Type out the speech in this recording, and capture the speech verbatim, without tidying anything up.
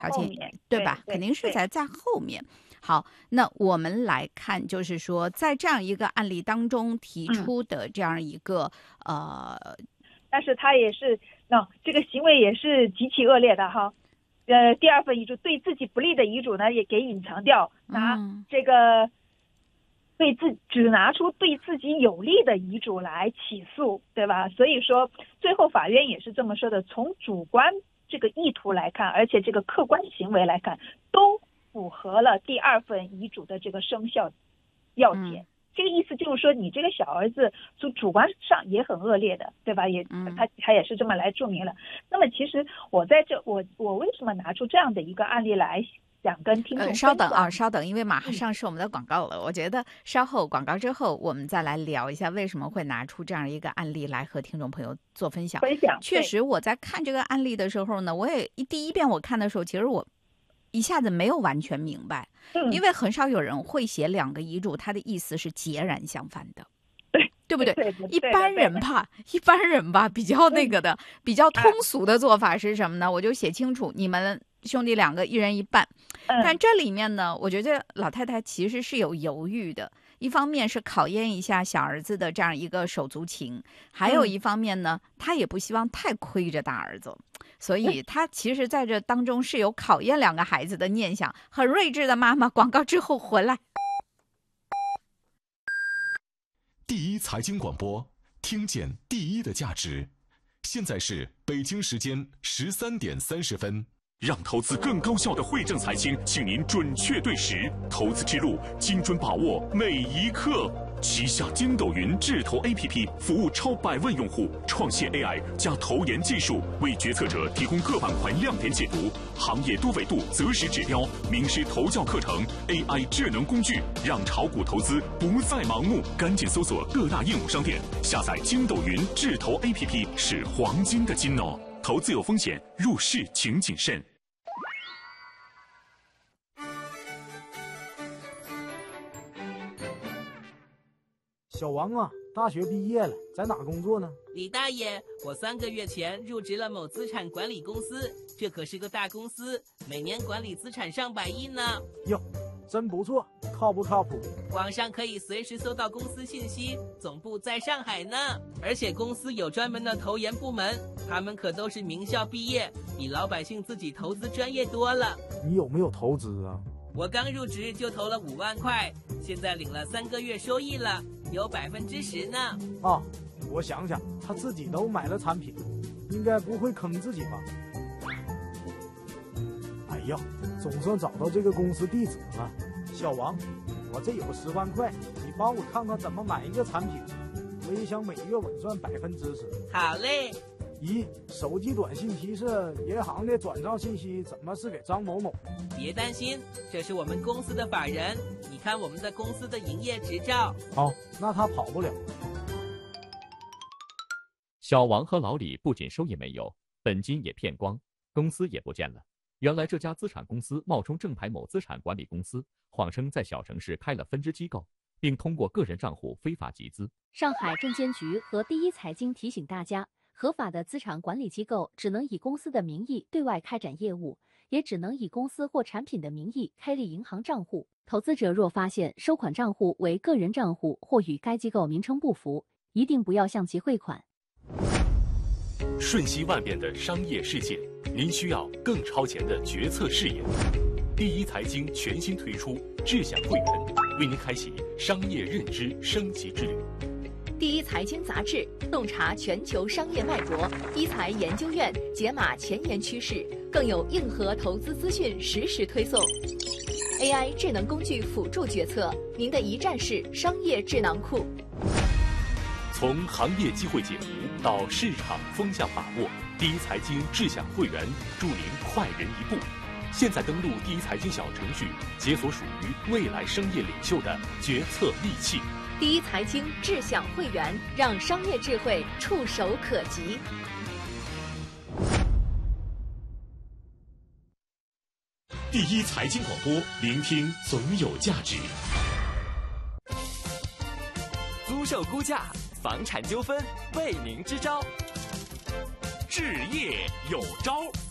条件， 对吧？肯定是在在后面。好，那我们来看，就是说，在这样一个案例当中提出的这样一个、嗯、呃， 但是他也是，那、no, 这个行为也是极其恶劣的哈。呃，第二份遗嘱对自己不利的遗嘱呢，也给隐藏掉，拿这个对自只拿出对自己有利的遗嘱来起诉，对吧？所以说，最后法院也是这么说的：从主观这个意图来看，而且这个客观行为来看，都符合了第二份遗嘱的这个生效要件。嗯，这个意思就是说，你这个小儿子从主观上也很恶劣的，对吧？也他他也是这么来注明了。那么其实我在这我我为什么拿出这样的一个案例来想跟听众分享？ 呃、稍等啊，稍等，因为马上是我们的广告了。嗯、我觉得稍后广告之后，我们再来聊一下为什么会拿出这样一个案例来和听众朋友做分享。 分享。 确实，我在看这个案例的时候呢，我也第一遍我看的时候，其实我一下子没有完全明白， 嗯、 因为很少有人会写两个遗嘱，它的意思是截然相反的， 对对不对？ 对对一般人吧，一般人吧，比较那个的、嗯、比较通俗的做法是什么呢？我就写清楚，你们兄弟两个一人一半。 嗯、 但这里面呢，我觉得老太太其实是有犹豫的。一方面是考验一下小儿子的这样一个手足情，还有一方面呢，嗯、他也不希望太亏着大儿子，所以他其实在这当中是有考验两个孩子的念想。很睿智的妈妈，广告之后回来。 第一财经广播，听见第一的价值。现在是北京时间十三点三十分。 让投资更高效的惠正财经，请您准确对时，投资之路精准把握每一刻。旗下筋斗云智投 A P P 服务超百万用户，创现 A I 加投研技术，为决策者提供各板块亮点解读、行业多维度择时指标、名师投教课程、A I 智能工具，让炒股投资不再盲目。赶紧搜索各大应用商店，下载筋斗云智投 A P P， 是黄金的金哦。投资有风险，入市请谨慎。 小王啊，大学毕业了，在哪工作呢？ 李大爷，我三个月前入职了某资产管理公司，这可是个大公司，每年管理资产上百亿呢。 哟，真不错，靠不靠谱？ 网上可以随时搜到公司信息，总部在上海呢。而且公司有专门的投研部门，他们可都是名校毕业，比老百姓自己投资专业多了。 你有没有投资啊？ 我刚入职就投了五万块，现在领了三个月收益了，有百分之十呢。 啊，我想想，他自己都买了产品，应该不会坑自己吧？哎呀，总算找到这个公司地址了。小王，我这有十万块，你帮我看看怎么买一个产品，我也想每月稳赚百分之十。 好嘞。 咦，手机短信提示银行的转账信息怎么是给张某某？ 别担心，这是我们公司的法人，你看我们的公司的营业执照。 好，那他跑不了。 小王和老李不仅收益没有，本金也骗光，公司也不见了。原来这家资产公司冒充正牌某资产管理公司，谎称在小城市开了分支机构，并通过个人账户非法集资。 上海证监局和第一财经提醒大家，合法的资产管理机构只能以公司的名义对外开展业务，也只能以公司或产品的名义开立银行账户。投资者若发现收款账户为个人账户或与该机构名称不符，一定不要向其汇款。 瞬息万变的商业世界，您需要更超前的决策视野。第一财经全新推出智享会员，为您开启商业认知升级之旅。 第一财经杂志洞察全球商业脉搏，一财研究院解码前沿趋势，更有硬核投资资讯实时推送。A I 智能工具辅助决策，您的一站式商业智囊库。 从行业机会解读到市场风向把握，第一财经智享会员助您快人一步。现在登录第一财经小程序，解锁属于未来商业领袖的决策利器。 第一财经智享会员，让商业智慧触手可及。 第一财经广播，聆听总有价值。 租售估价，房产纠纷为您支招，置业有招。